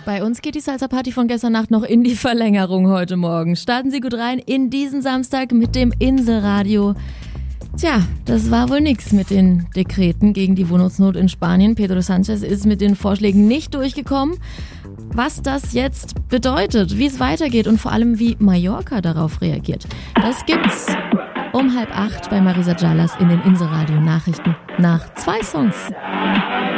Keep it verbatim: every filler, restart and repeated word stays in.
Bei uns geht die Salsa-Party von gestern Nacht noch in die Verlängerung heute Morgen. Starten Sie gut rein in diesen Samstag mit dem Inselradio. Tja, das war wohl nix mit den Dekreten gegen die Wohnungsnot in Spanien. Pedro Sanchez ist mit den Vorschlägen nicht durchgekommen. Was das jetzt bedeutet, wie es weitergeht und vor allem wie Mallorca darauf reagiert, das gibt's um halb acht bei Marisa Jalas in den Inselradio Nachrichten nach zwei Songs.